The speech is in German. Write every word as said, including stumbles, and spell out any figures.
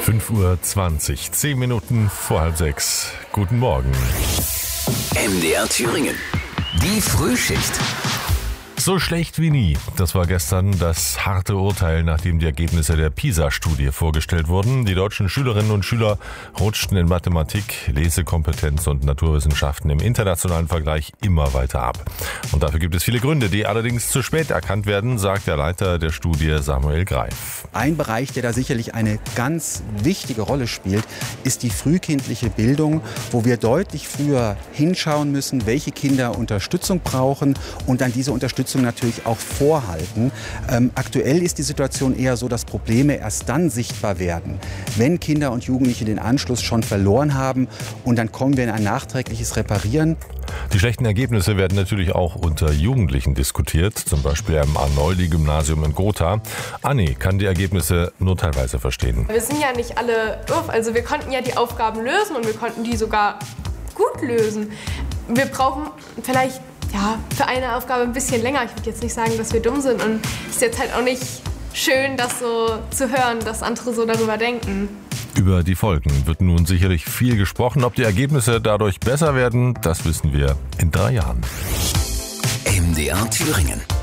fünf Uhr zwanzig, zehn Minuten vor halb sechs. Guten Morgen. M D R Thüringen. Die Frühschicht. So schlecht wie nie. Das war gestern das harte Urteil, nachdem die Ergebnisse der PISA-Studie vorgestellt wurden. Die deutschen Schülerinnen und Schüler rutschten in Mathematik, Lesekompetenz und Naturwissenschaften im internationalen Vergleich immer weiter ab. Und dafür gibt es viele Gründe, die allerdings zu spät erkannt werden, sagt der Leiter der Studie Samuel Greif. Ein Bereich, der da sicherlich eine ganz wichtige Rolle spielt, ist die frühkindliche Bildung, wo wir deutlich früher hinschauen müssen, welche Kinder Unterstützung brauchen und dann diese Unterstützung natürlich auch vorhalten. Ähm, aktuell ist die Situation eher so, dass Probleme erst dann sichtbar werden, wenn Kinder und Jugendliche den Anschluss schon verloren haben, und dann kommen wir in ein nachträgliches Reparieren. Die schlechten Ergebnisse werden natürlich auch unter Jugendlichen diskutiert, zum Beispiel am Arnoldi-Gymnasium in Gotha. Anni kann die Ergebnisse nur teilweise verstehen. Wir sind ja nicht alle doof, also wir konnten ja die Aufgaben lösen und wir konnten die sogar gut lösen. Wir brauchen vielleicht ja, für eine Aufgabe ein bisschen länger. Ich würde jetzt nicht sagen, dass wir dumm sind, und es ist jetzt halt auch nicht schön, das so zu hören, dass andere so darüber denken. Über die Folgen wird nun sicherlich viel gesprochen. Ob die Ergebnisse dadurch besser werden, das wissen wir in drei Jahren. M D R Thüringen.